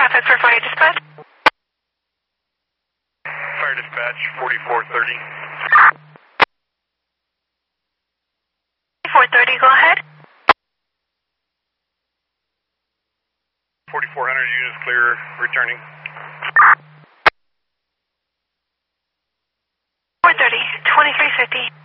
traffic for fire dispatch. Fire dispatch, 4430. 430, go ahead. 4400 units clear, returning. 430, 2350.